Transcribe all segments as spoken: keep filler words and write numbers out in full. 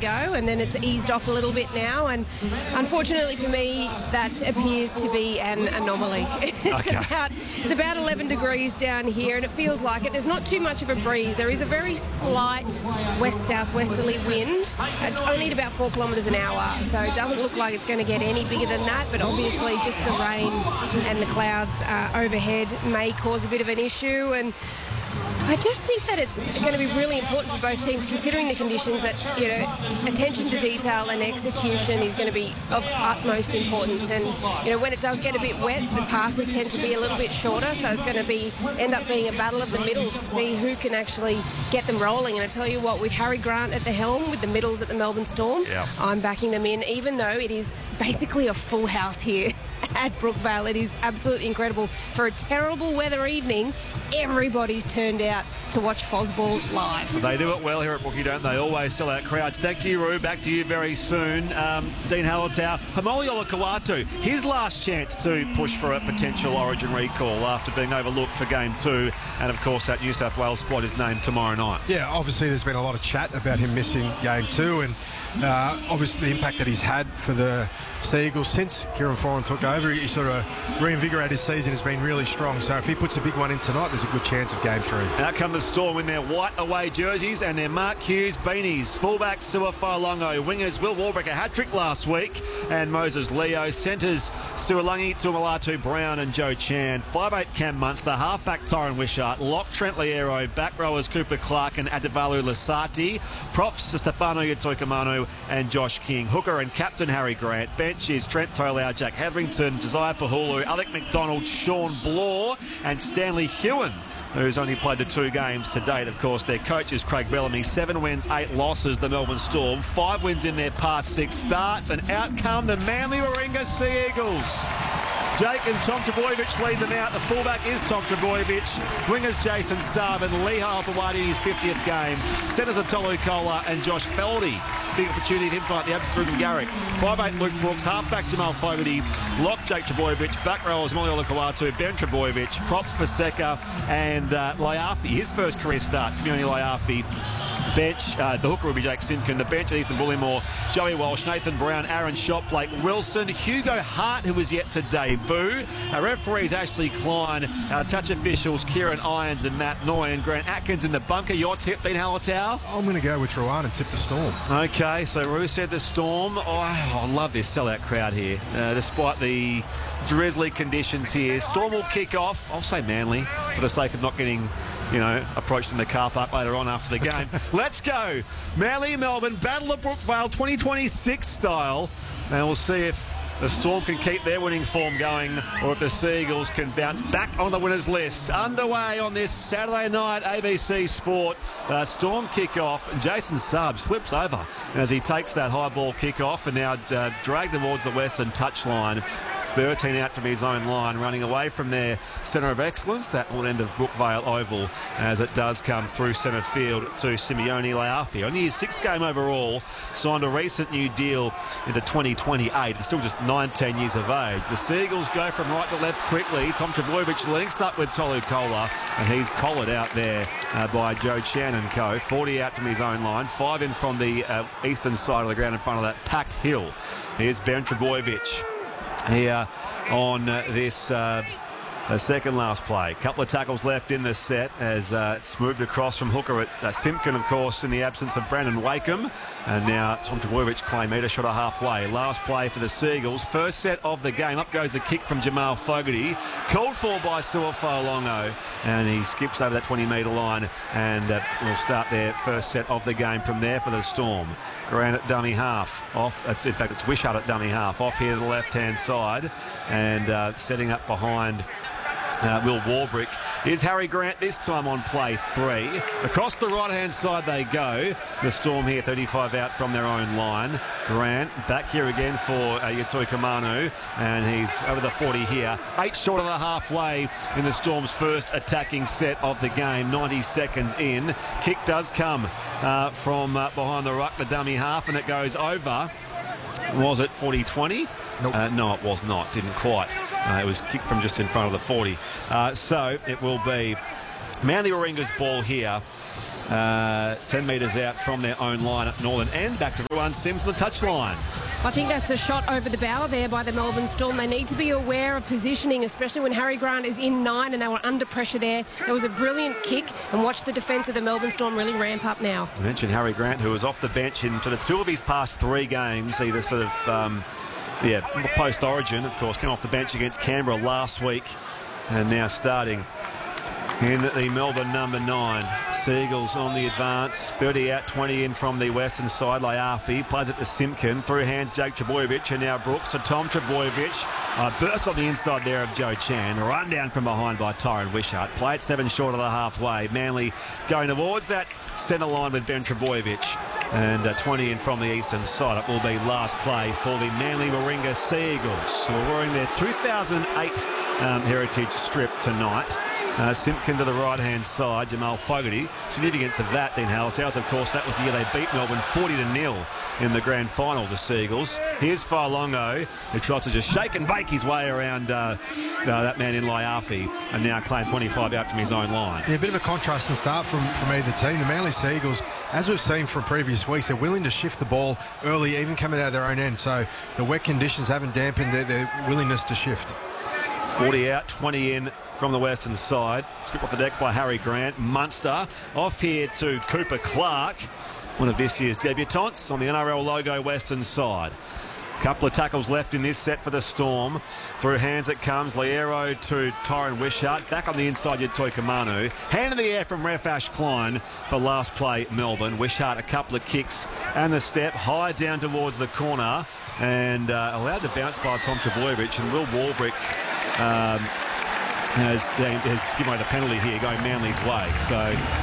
go, and then it's eased off a little bit now. And unfortunately for me, that appears to be an anomaly. It's Okay. about it's about eleven degrees down here, and it feels like it. There's not too much of a breeze. There is a very slight west-southwesterly wind, at only at about four kilometres an hour. So it doesn't look like it's going to get any bigger than that. But obviously, just the rain and the clouds uh, overhead may cause a bit of an issue. And I just think that it's going to be really important for both teams, considering the conditions, that, you know, attention to detail and execution is going to be of utmost importance. And, you know, when it does get a bit wet, the passes tend to be a little bit shorter, so it's going to be end up being a battle of the middles to see who can actually get them rolling. And I tell you what, with Harry Grant at the helm, with the middles at the Melbourne Storm, yeah. I'm backing them in, even though it is basically a full house here at Brookvale. It is absolutely incredible. For a terrible weather evening, everybody's turned out to watch Fosball live. They do it well here at Brookie, don't they? Always sell out crowds. Thank you, Roo. Back to you very soon. Um, Dean Hallertau. Haumole Olakau'atu, his last chance to push for a potential Origin recall after being overlooked for game two. And, of course, that New South Wales squad is named tomorrow night. Yeah, obviously there's been a lot of chat about him missing game two, and uh, obviously the impact that he's had for the Sea Eagles since Kieran Foran took over. He sort of reinvigorated his season, has been really strong. So if he puts a big one in tonight, there's a good chance of game three. Out come the Storm in their white away jerseys and their Mark Hughes beanies. Fullback Sua Failongo, wingers Will Warbrick, a hat-trick last week, and Moses Leo. Centres Sualangi, Tumalatu Brown and Joe Chan. five eight Cam Munster, halfback Tyron Wishart, lock Trent Liero, back rowers Cooper Clark and Adevalu Lasati. Props to Stefano Yatoikamanu and Josh King. Hooker and captain Harry Grant. Bench is Trent Tolau, Jack Hetherington, Josiah Pahulu, Alec McDonald, Sean Blore and Stanley Hewen, who's only played the two games to date. Of course, their coach is Craig Bellamy. Seven wins, eight losses, the Melbourne Storm. Five wins in their past six starts. And out come the Manly Warringah Sea Eagles. Jake and Tom Trbojevic lead them out. The fullback is Tom Trbojevic. Wingers Jason Saab and Lehigh Alpawadi in his fiftieth game. Centres are Tolu Kola and Josh Feldy. Big opportunity for him tonight, the absence of Ruben Garrick. five eight Luke Brooks, halfback Jamal Fogarty, lock Jake Trbojevic, back rowers Molly Olakau'atu, Ben Trbojevic, props Paseka and uh, Laiafi, his first career start, Simeone Laiafi. Bench, uh, the hooker will be Jake Simpkin. The bench, Ethan Bullimore, Joey Walsh, Nathan Brown, Aaron Schott, Blake Wilson, Hugo Hart, who was yet to debut. Our referees, Ashley Klein. Our touch officials, Kieran Irons and Matt Noy. Grant Atkins in the bunker. Your tip, Dean Hallertau? I'm going to go with Ruan and tip the Storm. Okay, so Roo said the Storm. Oh, I love this sellout crowd here, uh, despite the drizzly conditions here. Storm will kick off. I'll say Manly, for the sake of not getting, you know, approached in the car park later on after the game. Let's go. Manly, Melbourne, Battle of Brookvale twenty twenty-six style. And we'll see if the Storm can keep their winning form going or if the Sea Eagles can bounce back on the winners list. Underway on this Saturday night A B C Sport. Uh, Storm kick-off. Jason Saab slips over as he takes that high ball kick-off and now uh, dragged towards the western touchline. thirteen out from his own line, running away from their centre of excellence, that one end of Brookvale Oval, as it does come through centre field to Simeone Laiafi. Only his sixth game overall, signed a recent new deal into twenty twenty-eight. He's still just nineteen years of age. The Sea Eagles go from right to left quickly. Tom Trbojevic links up with Tolu Kola, and he's collared out there uh, by Joe Chan and co. forty out from his own line, five in from the uh, eastern side of the ground in front of that packed hill. Here's Ben Trbojevic here on uh, this uh, the second last play. Couple of tackles left in the set as uh, it's moved across from hooker at uh, Simpkin, of course, in the absence of Brandon Wakeham. And now Tom Trbojevic claim meter shot a halfway. Last play for the Sea Eagles. First set of the game. Up goes the kick from Jamal Fogarty. Called for by Sua Failongo. And he skips over that twenty metre line. And uh, we'll start their first set of the game from there for the Storm. Grant at dummy half. Off. In fact, it's Wishart at dummy half. Off here to the left-hand side. And uh, setting up behind Uh, Will Warbrick is Harry Grant this time on play three. Across the right-hand side they go. The Storm here, thirty-five out from their own line. Grant back here again for uh, Yatoikamanu, and he's over the forty here. Eight short of the halfway in the Storm's first attacking set of the game. ninety seconds in. Kick does come uh, from uh, behind the ruck, the dummy half, and it goes over. Was it forty twenty? Nope. Uh, no, it was not. Didn't quite. Uh, it was kicked from just in front of the forty. Uh, so it will be Manly Warringah's ball here. uh, ten metres out from their own line at Northern End. Back to Ruan Sims on the touchline. I think that's a shot over the bow there by the Melbourne Storm. They need to be aware of positioning, especially when Harry Grant is in nine and they were under pressure there. It was a brilliant kick, and watch the defence of the Melbourne Storm really ramp up now. I mentioned Harry Grant, who was off the bench in sort of two of his past three games, either sort of, um, yeah, post-origin, of course, came off the bench against Canberra last week and now starting in the Melbourne number nine. Seagulls on the advance, thirty out, twenty in from the western side. Laiafi plays it to Simpkin, through hands Jake Trbojevic, and now Brooks to Tom Trbojevic. Uh, burst on the inside there of Joe Chan, run down from behind by Tyron Wishart. Play it seven short of the halfway. Manly going towards that centre line with Ben Trbojevic. And uh, twenty in from the eastern side. It will be last play for the Manly Warringah Seagulls, who are wearing their two thousand eight um, heritage strip tonight. Uh, Simpkin to the right-hand side, Jamal Fogarty. Significance of that, Dean Hallertau, of course, that was the year they beat Melbourne forty to nil in the grand final, the Seagulls. Here's Farlongo, who tries to just shake and bake his way around uh, uh, that man in Laiafi, and now claimed twenty-five out from his own line. Yeah, a bit of a contrast and start from, from either team. The Manly Seagulls, as we've seen from previous weeks, they're willing to shift the ball early, even coming out of their own end. So the wet conditions haven't dampened their, their willingness to shift. forty out, twenty in from the western side. Scoop off the deck by Harry Grant. Munster off here to Cooper Clark, one of this year's debutants on the N R L logo western side. Couple of tackles left in this set for the Storm. Through hands it comes. Liero to Tyron Wishart. Back on the inside, Yatoika Manu. Hand in the air from Refash Klein for last play, Melbourne. Wishart a couple of kicks and the step high down towards the corner, and uh, allowed to bounce by Tom Trbojevic, and Will Warbrick um, has, has given away the penalty here, going Manly's way. So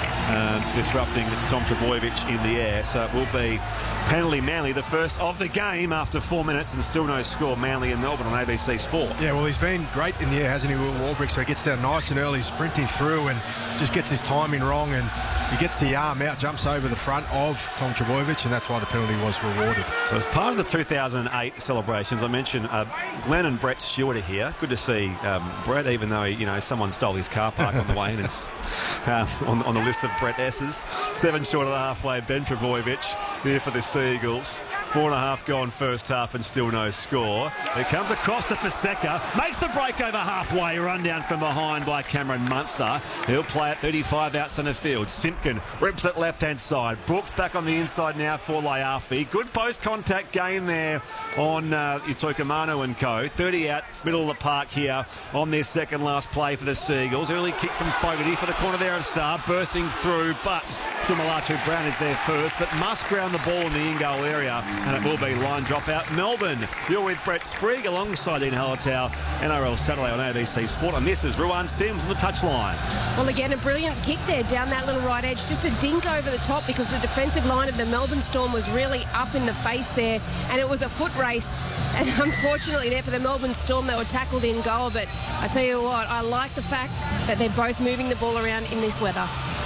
um, disrupting Tom Trbojevic in the air. So it will be penalty Manly, the first of the game after four minutes and still no score. Manly and Melbourne on A B C Sport. Yeah, well, he's been great in the air, hasn't he, Will Warbrick? So he gets down nice and early, sprinting through, and just gets his timing wrong, and he gets the arm out, jumps over the front of Tom Trbojevic, and that's why the penalty was rewarded. So as part of the two thousand eight celebrations, I mentioned uh, Glenn and Brett Stewart are here. Good to see um, Brett, even though, you know, someone stole his car park on the way in. It's uh, on, on the list of Brett S's. Seven short of the halfway, Ben Trbojevic here for the Seagulls. Four and a half gone first half and still no score. It comes across to Paseka, makes the break over halfway, run down from behind by Cameron Munster. He'll play at thirty-five out centre field. Simpkin rips it left-hand side. Brooks back on the inside now for Laiafi. Good post-contact gain there on uh, Yatoika Manu and co. thirty out, middle of the park here on their second last play for the Seagulls. Early kick from Fogarty for the corner there of Saab, bursting through, but Tumalatu Brown is there first, but must ground the ball in the in-goal area, and it will be line drop out. Melbourne, you're with Brett Sprigg alongside Dean Hallertau, N R L Saturday on A B C Sport, and this is Ruan Sims on the touchline. Well, again, a brilliant kick there down that little right edge, just a dink over the top, because the defensive line of the Melbourne Storm was really up in the face there, and it was a foot race. And unfortunately there for the Melbourne Storm, they were tackled in goal. But I tell you what, I like the fact that they're both moving the ball around in this weather.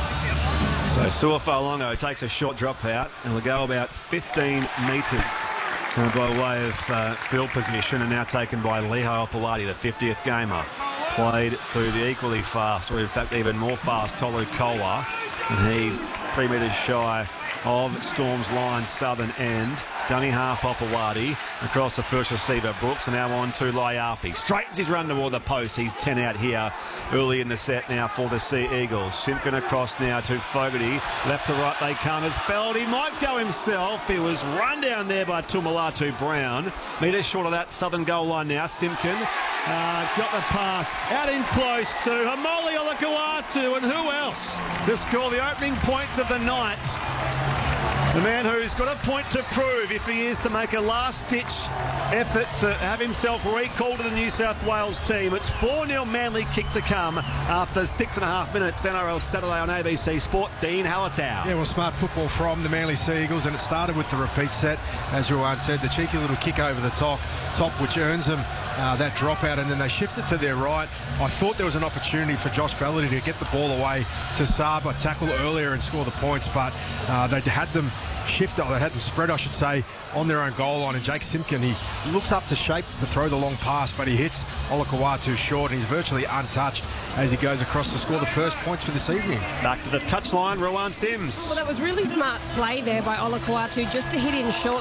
So Sua Farlongo takes a short drop out, and will go about fifteen metres uh, by way of uh, field position, and now taken by Leho Opawati, the fiftieth gamer. Played to the equally fast, or in fact even more fast, Tolu Koa, and he's three metres shy of Storm's line southern end. Dunny half Opawati across the first receiver Brooks, and now on to Laiafi. Straightens his run toward the post. He's ten out here early in the set now for the Sea Eagles. Simpkin across now to Fogarty. Left to right they come as Feld. He might go himself. He was run down there by Tumalatu Brown. Metres short of that southern goal line now. Simpkin uh, got the pass out in close to Hamoli Olakau'atu, and who else to score the opening points of the night? The man who's got a point to prove if he is to make a last-ditch effort to have himself recalled to the New South Wales team. It's four nil Manly kick to come after six and a half minutes. N R L Saturday on A B C Sport. Dean Hallertau. Yeah, well, smart football from the Manly Sea Eagles, and it started with the repeat set. As Ruan said, the cheeky little kick over the top, top which earns them uh, that dropout, and then they shifted to their right. I thought there was an opportunity for Josh Valley to get the ball away to Saba, tackle earlier and score the points, but uh, they had them shift, or they had them spread, I should say, on their own goal line. And Jake Simpkin, he looks up to shape to throw the long pass, but he hits Olakau'atu short, and he's virtually untouched as he goes across to score the first points for this evening. Back to the touchline, Rowan Sims. Well, that was really smart play there by Olakau'atu just to hit in short